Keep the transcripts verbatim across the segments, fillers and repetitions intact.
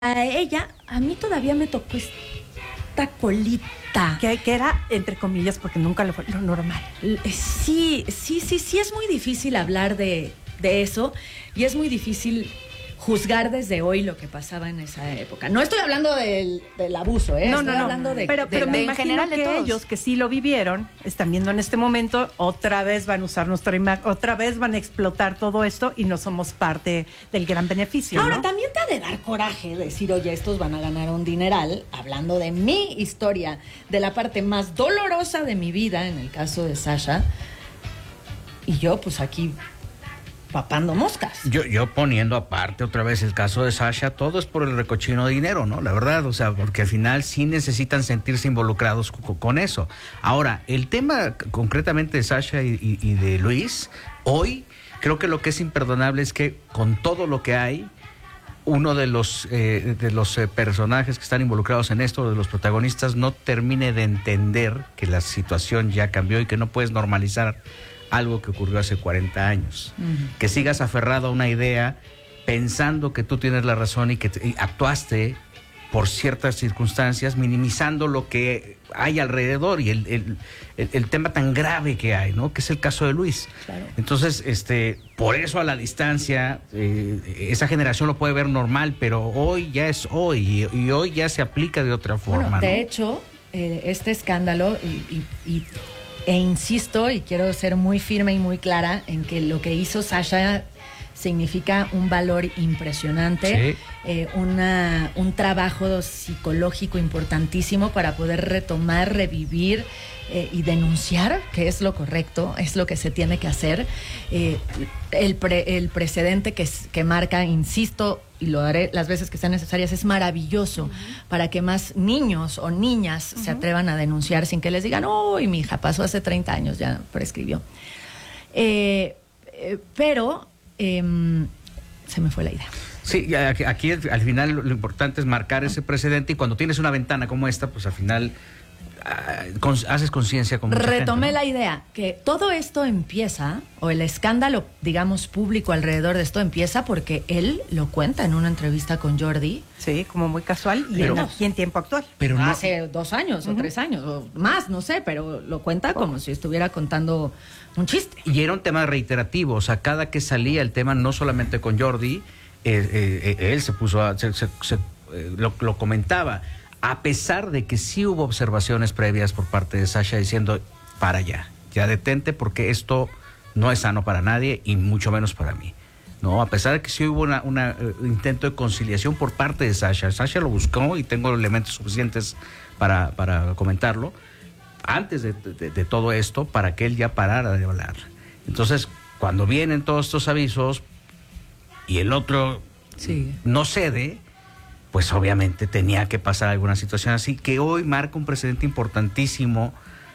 a ella, a mí todavía me tocó esta colita. Que, que era, entre comillas, porque nunca lo fue lo normal. Sí, sí, sí, sí, es muy difícil hablar de, de eso y es muy difícil juzgar desde hoy lo que pasaba en esa época. No estoy hablando del, del abuso, ¿eh? No, estoy no, no. hablando de, pero, de pero la, me en imagino general de que todos. ellos que sí lo vivieron, están viendo en este momento, otra vez van a usar nuestra imagen, otra vez van a explotar todo esto y no somos parte del gran beneficio, Ahora, ¿no? también te ha de dar coraje decir, oye, estos van a ganar un dineral, hablando de mi historia, de la parte más dolorosa de mi vida, en el caso de Sasha, y yo, pues aquí, papando moscas. Yo, yo poniendo aparte otra vez el caso de Sasha, todo es por el recochino de dinero, ¿no? La verdad, o sea, porque al final sí necesitan sentirse involucrados con, con eso. Ahora, el tema concretamente de Sasha y, y, y de Luis, hoy creo que lo que es imperdonable es que con todo lo que hay, uno de los, eh, de los eh, personajes que están involucrados en esto, de los protagonistas, no termine de entender que la situación ya cambió y que no puedes normalizar algo que ocurrió hace cuarenta años. Uh-huh. Que sigas aferrado a una idea pensando que tú tienes la razón y que te, y actuaste por ciertas circunstancias, minimizando lo que hay alrededor y el, el, el, el tema tan grave que hay, ¿no? Que es el caso de Luis. Claro. Entonces, este, por eso a la distancia, eh, esa generación lo puede ver normal, pero hoy ya es hoy y, y hoy ya se aplica de otra forma. Bueno, de ¿no? hecho, eh, este escándalo y, y, y E insisto, y quiero ser muy firme y muy clara, en que lo que hizo Sasha significa un valor impresionante, sí. eh, una, un trabajo psicológico importantísimo para poder retomar, revivir eh, y denunciar, que es lo correcto, es lo que se tiene que hacer. Eh, el, pre, el precedente que, que marca, insisto, y lo haré las veces que sean necesarias, es maravilloso, uh-huh, para que más niños o niñas, uh-huh, se atrevan a denunciar sin que les digan, uy, mi hija, pasó hace treinta años, ya prescribió. Eh, eh, pero eh, se me fue la idea. Sí, aquí, aquí al final lo importante es marcar ese precedente y cuando tienes una ventana como esta, pues al final uh, con, haces conciencia con mucha Retomé gente, ¿no? la idea, que todo esto empieza, o el escándalo, digamos, público alrededor de esto empieza porque él lo cuenta en una entrevista con Jordi. Sí, como muy casual y, pero, en, y en tiempo actual. Pero no, hace dos años, uh-huh, o tres años, o más, no sé, pero lo cuenta como oh. si estuviera contando un chiste. Y era un tema reiterativo, o sea, cada que salía el tema, no solamente con Jordi, eh, eh, él se puso a, se, se, se, eh, lo, lo comentaba, a pesar de que sí hubo observaciones previas por parte de Sasha diciendo, para allá, ya detente porque esto no es sano para nadie y mucho menos para mí. No, a pesar de que sí hubo un una, uh, intento de conciliación por parte de Sasha, Sasha lo buscó y tengo elementos suficientes para, para comentarlo, antes de, de, de todo esto, para que él ya parara de hablar. Entonces, cuando vienen todos estos avisos y el otro sí. no cede, pues obviamente tenía que pasar alguna situación así, que hoy marca un precedente importantísimo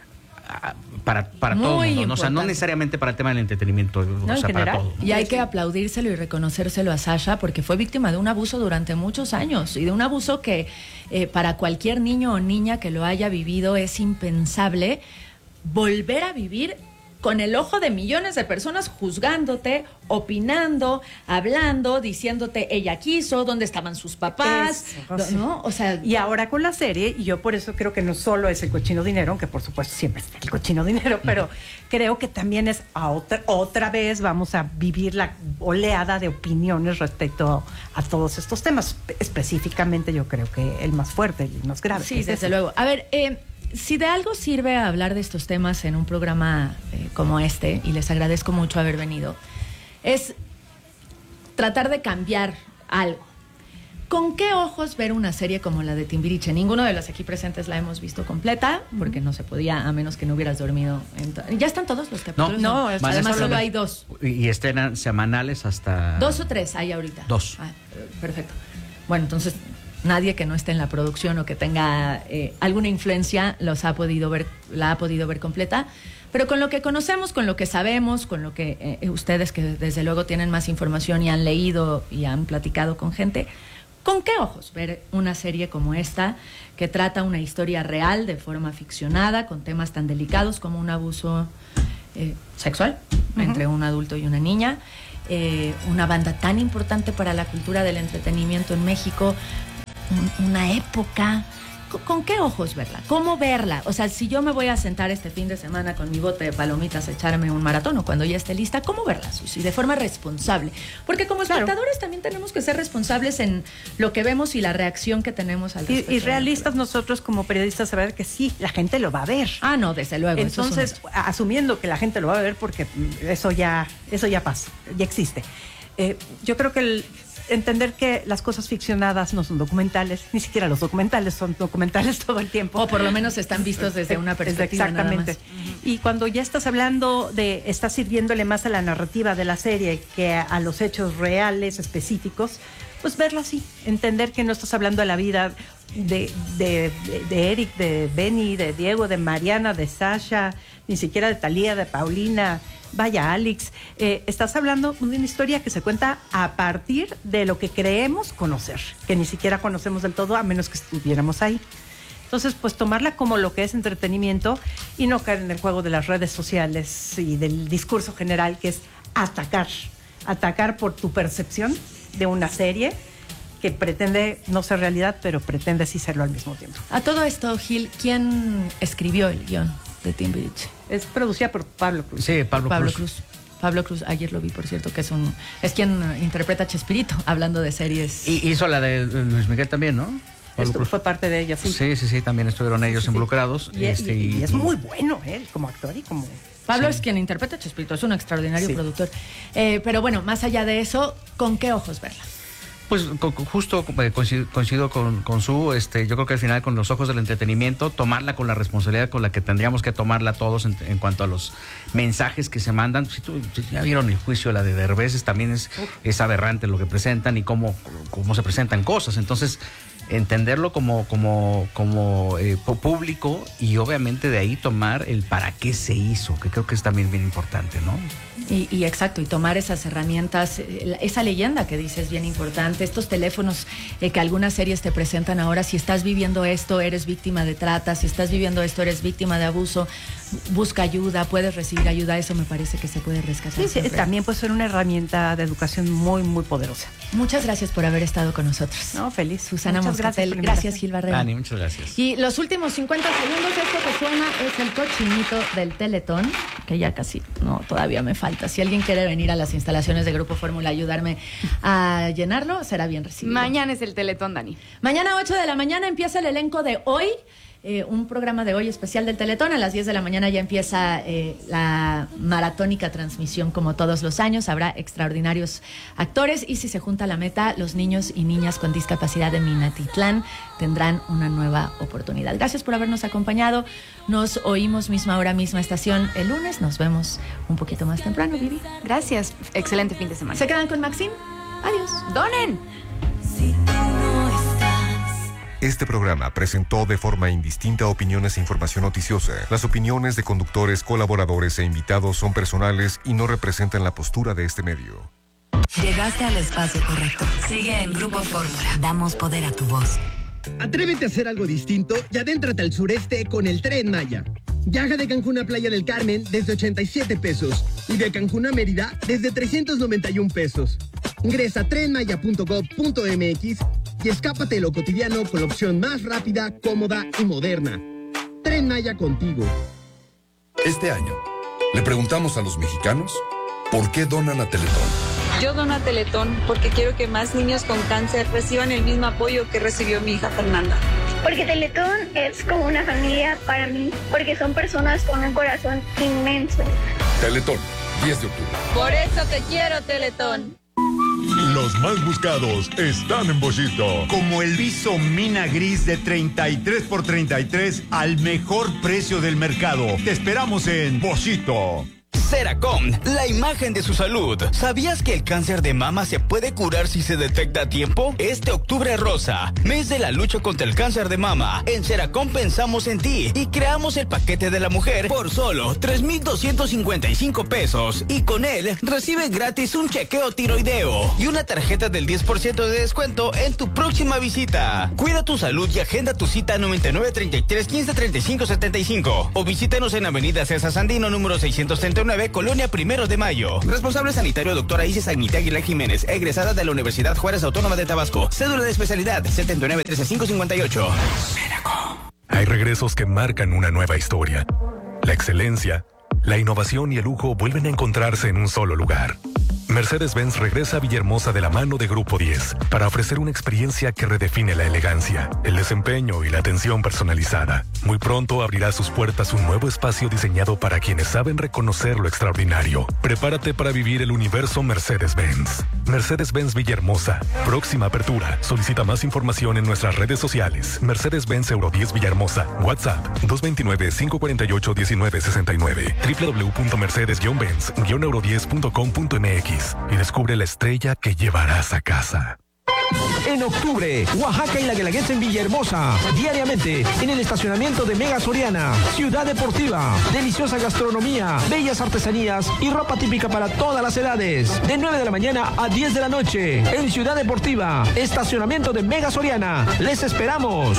para, para todo el mundo, ¿no? O sea, no necesariamente para el tema del entretenimiento, no, o sea, para todo, ¿no? Y hay que aplaudírselo y reconocérselo a Sasha porque fue víctima de un abuso durante muchos años y de un abuso que eh, para cualquier niño o niña que lo haya vivido es impensable volver a vivir con el ojo de millones de personas juzgándote, opinando, hablando, diciéndote ella quiso, dónde estaban sus papás, Eso, ¿no? O sea, y ahora con la serie, y yo por eso creo que no solo es el cochino dinero, aunque por supuesto siempre es el cochino dinero, pero creo que también es a otra, otra vez vamos a vivir la oleada de opiniones respecto a todos estos temas. Específicamente yo creo que el más fuerte, el más grave. Sí, desde ese. luego. A ver, eh, si de algo sirve hablar de estos temas en un programa eh, como este, y les agradezco mucho haber venido, es tratar de cambiar algo. ¿Con qué ojos ver una serie como la de Timbiriche? Ninguno de los aquí presentes la hemos visto completa, porque no se podía, a menos que no hubieras dormido. En to- ¿Ya están todos los capítulos? No, no, además solo, solo hay dos. Y estrenan semanales hasta... ¿Dos o tres hay ahorita? Dos. Ah, perfecto. Bueno, entonces nadie que no esté en la producción o que tenga eh, alguna influencia los ha podido ver, la ha podido ver completa. Pero con lo que conocemos, con lo que sabemos, con lo que eh, ustedes que desde luego tienen más información y han leído y han platicado con gente, ¿con qué ojos ver una serie como esta que trata una historia real de forma ficcionada, con temas tan delicados como un abuso eh, sexual uh-huh. entre un adulto y una niña? Eh, una banda tan importante para la cultura del entretenimiento en México, un, una época. ¿Con, ¿Con qué ojos verla? ¿Cómo verla? O sea, si yo me voy a sentar este fin de semana con mi bote de palomitas a echarme un maratón o cuando ya esté lista, ¿cómo verla, Susi? De forma responsable. Porque como espectadores claro. también tenemos que ser responsables en lo que vemos y la reacción que tenemos al respecto. Y, y realistas nosotros como periodistas saber que sí, la gente lo va a ver. Ah, no, desde luego. Entonces, eso es un... asumiendo que la gente lo va a ver porque eso ya, eso ya pasa, ya existe. Eh, yo creo que el... entender que las cosas ficcionadas no son documentales, ni siquiera los documentales son documentales todo el tiempo. O por lo menos están vistos desde una perspectiva. Exactamente. Nada más. Uh-huh. Y cuando ya estás hablando de, estás sirviéndole más a la narrativa de la serie que a, a los hechos reales, específicos, pues verlo así, entender que no estás hablando de la vida de, de, de, de Eric, de Benny, de Diego, de Mariana, de Sasha, ni siquiera de Talía, de Paulina, vaya Alex, eh, estás hablando de una historia que se cuenta a partir de lo que creemos conocer, que ni siquiera conocemos del todo a menos que estuviéramos ahí. Entonces, pues tomarla como lo que es entretenimiento y no caer en el juego de las redes sociales y del discurso general que es atacar, atacar por tu percepción de una serie que pretende no ser realidad, pero pretende sí serlo al mismo tiempo. A todo esto, Gil, ¿quién escribió el guión de Teen Beach? Es producida por Pablo Cruz. Sí, Pablo, Pablo Cruz. Cruz. Pablo Cruz, ayer lo vi, por cierto, que es un es quien interpreta a Chespirito, hablando de series. Y hizo la de Luis Miguel también, ¿no? Esto fue parte de ella, sí. Sí, sí, sí, también estuvieron ellos sí, involucrados. Y, este, y, y es muy bueno él como actor y como... Pablo sí. es quien interpreta a Chespirito, es un extraordinario sí. productor. Eh, pero bueno, más allá de eso, ¿con qué ojos verla? Pues justo coincido, coincido con, con su, este, yo creo que al final con los ojos del entretenimiento, tomarla con la responsabilidad con la que tendríamos que tomarla todos en, en cuanto a los mensajes que se mandan. Si, tú, si ya vieron el juicio, la de Derbez, también es, es aberrante lo que presentan y cómo, cómo se presentan cosas. Entonces, entenderlo como, como, como eh, público y obviamente de ahí tomar el para qué se hizo, que creo que es también bien importante, ¿no? Y, y exacto, y tomar esas herramientas, esa leyenda que dices bien importante, estos teléfonos eh, que algunas series te presentan ahora, si estás viviendo esto, eres víctima de trata, si estás viviendo esto, eres víctima de abuso, busca ayuda, puedes recibir ayuda, eso me parece que se puede rescatar. Sí, sí, también puede ser una herramienta de educación muy, muy poderosa. Muchas gracias por haber estado con nosotros. No, feliz. Susana muchas Moscatel, gracias, gracias Gil Barrera. Dani, muchas gracias. Y los últimos cincuenta segundos, esto que suena es el cochinito del Teletón, que ya casi, no, todavía me falta. Si alguien quiere venir a las instalaciones de Grupo Fórmula a ayudarme a llenarlo, será bien recibido. Mañana es el Teletón, Dani. Mañana ocho de la mañana empieza el elenco de Hoy, eh, un programa de Hoy especial del Teletón. A las diez de la mañana ya empieza eh, la maratónica transmisión como todos los años. Habrá extraordinarios actores y si se junta la meta, los niños y niñas con discapacidad de Minatitlán tendrán una nueva oportunidad. Gracias por habernos acompañado. Nos oímos misma hora, misma estación el lunes. Nos vemos un poquito más temprano, Vivi. Gracias. Excelente fin de semana. ¿Se quedan con Maxine? Adiós. ¡Donen! Si tú no estás. Este programa presentó de forma indistinta opiniones e información noticiosa. Las opiniones de conductores, colaboradores e invitados son personales y no representan la postura de este medio. Llegaste al espacio correcto. Sigue en Grupo Fórmula. Damos poder a tu voz. Atrévete a hacer algo distinto y adéntrate al sureste con el Tren Maya. Viaja de Cancún a Playa del Carmen desde ochenta y siete pesos y de Cancún a Mérida desde trescientos noventa y un pesos. Ingresa a tren maya punto gob punto eme equis y escápate de lo cotidiano con la opción más rápida, cómoda y moderna. Tren Maya contigo. Este año, le preguntamos a los mexicanos por qué donan a Teletón. Yo dono a Teletón porque quiero que más niños con cáncer reciban el mismo apoyo que recibió mi hija Fernanda. Porque Teletón es como una familia para mí, porque son personas con un corazón inmenso. Teletón, diez de octubre. Por eso te quiero, Teletón. Los más buscados están en Boschito. Como el viso Mina Gris de treinta y tres por treinta y tres al mejor precio del mercado. Te esperamos en Boschito. Ceracom, la imagen de su salud. ¿Sabías que el cáncer de mama se puede curar si se detecta a tiempo? Este octubre rosa, mes de la lucha contra el cáncer de mama. En Ceracom pensamos en ti y creamos el paquete de la mujer por solo tres mil doscientos cincuenta y cinco pesos. Y con él recibe gratis un chequeo tiroideo y una tarjeta del diez por ciento de descuento en tu próxima visita. Cuida tu salud y agenda tu cita noventa y nueve, treinta y tres, quince, treinta y cinco, setenta y cinco. O visítanos en Avenida César Sandino, número seiscientos treinta y nueve. nueve, Colonia Primero de Mayo. Responsable sanitario doctora Isis Agnita Aguilar Jiménez, egresada de la Universidad Juárez Autónoma de Tabasco. Cédula de especialidad setenta y nueve, trece, quinientos cincuenta y ocho. Hay regresos que marcan una nueva historia. La excelencia, la innovación y el lujo vuelven a encontrarse en un solo lugar. Mercedes-Benz regresa a Villahermosa de la mano de Grupo diez para ofrecer una experiencia que redefine la elegancia, el desempeño y la atención personalizada. Muy pronto abrirá sus puertas un nuevo espacio diseñado para quienes saben reconocer lo extraordinario. Prepárate para vivir el universo Mercedes-Benz. Mercedes-Benz Villahermosa. Próxima apertura. Solicita más información en nuestras redes sociales. Mercedes-Benz Euro diez Villahermosa. WhatsApp dos dos nueve, cinco cuatro ocho, uno nueve seis nueve. doble u doble u doble u punto mercedes benz euro diez punto com punto m x y descubre la estrella que llevarás a casa. En octubre, Oaxaca y la Guelaguetza en Villahermosa. Diariamente, en el estacionamiento de Mega Soriana. Ciudad Deportiva. Deliciosa gastronomía, bellas artesanías y ropa típica para todas las edades. De nueve de la mañana a diez de la noche. En Ciudad Deportiva. Estacionamiento de Mega Soriana. ¡Les esperamos!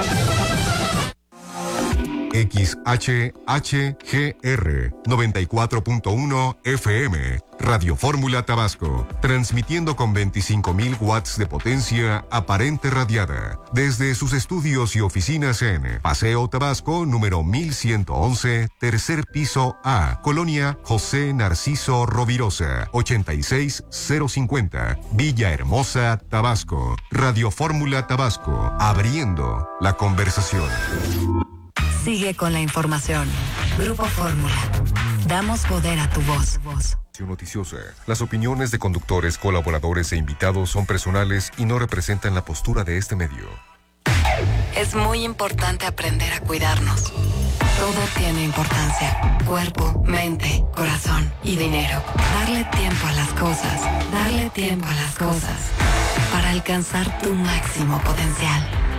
X H H G R noventa y cuatro punto uno F M, Radio Fórmula Tabasco, transmitiendo con veinticinco mil watts de potencia aparente radiada, desde sus estudios y oficinas en Paseo Tabasco, número mil ciento once, tercer piso A, Colonia José Narciso Rovirosa, ochenta y seis cero cincuenta, Villahermosa, Tabasco. Radio Fórmula Tabasco, abriendo la conversación. Sigue con la información. Grupo Fórmula. Damos poder a tu voz. Noticiosa. Las opiniones de conductores, colaboradores e invitados son personales y no representan la postura de este medio. Es muy importante aprender a cuidarnos. Todo tiene importancia. Cuerpo, mente, corazón y dinero. Darle tiempo a las cosas. Darle tiempo a las cosas. Para alcanzar tu máximo potencial.